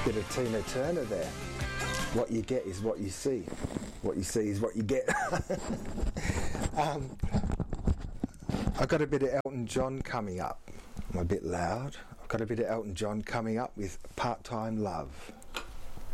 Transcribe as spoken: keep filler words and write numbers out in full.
Bit of Tina Turner there. What you get is what you see. What you see is what you get. um, I've got a bit of Elton John coming up. I'm a bit loud. I've got a bit of Elton John coming up with Part-Time Love.